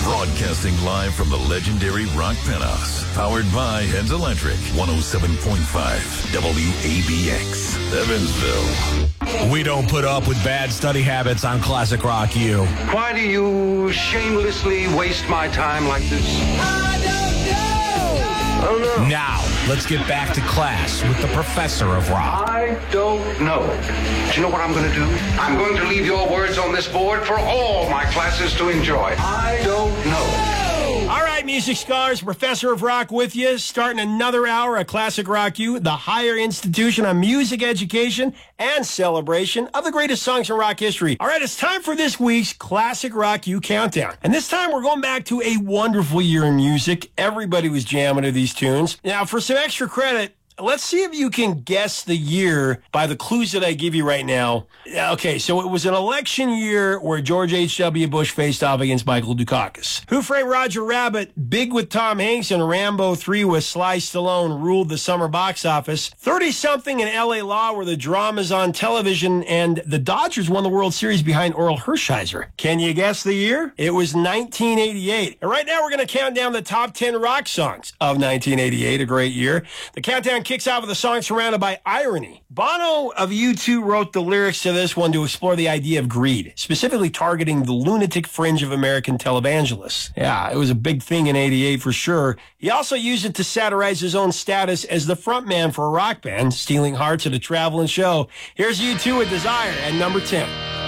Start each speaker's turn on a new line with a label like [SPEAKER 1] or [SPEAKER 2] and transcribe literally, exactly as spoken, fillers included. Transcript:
[SPEAKER 1] Broadcasting live from the legendary Rock Penthouse. Powered by Heads Electric. one oh seven point five W A B X. Evansville.
[SPEAKER 2] We don't put up with bad study habits on Classic Rock U.
[SPEAKER 3] Why do you shamelessly waste my time like this?
[SPEAKER 4] I don't know.
[SPEAKER 3] Oh, no.
[SPEAKER 2] Now, let's get back to class with the professor of rock.
[SPEAKER 3] I don't know. Do you know what I'm going to do? I'm going to leave your words on this board for all my classes to enjoy. I don't know.
[SPEAKER 5] All right, music scholars, Professor of Rock with you, starting another hour of Classic Rock U, the higher institution on music education and celebration of the greatest songs in rock history. All right, it's time for this week's Classic Rock U Countdown. And this time we're going back to a wonderful year in music. Everybody was jamming to these tunes. Now, for some extra credit, let's see if you can guess the year by the clues that I give you right now. Okay, so it was an election year where George H W. Bush faced off against Michael Dukakis. Who Framed Roger Rabbit, Big with Tom Hanks, and Rambo three with Sly Stallone ruled the summer box office. thirty-something in L A Law were the dramas on television, and the Dodgers won the World Series behind Orel Hershiser. Can you guess the year? It was nineteen eighty-eight. And right now we're going to count down the top ten rock songs of nineteen eighty-eight, a great year. The countdown kicks out with a song surrounded by irony. Bono of U two wrote the lyrics to this one to explore the idea of greed, specifically targeting the lunatic fringe of American televangelists. Yeah, it was a big thing in eighty-eight for sure. He also used it to satirize his own status as the frontman for a rock band, stealing hearts at a traveling show. Here's U two with Desire at number ten.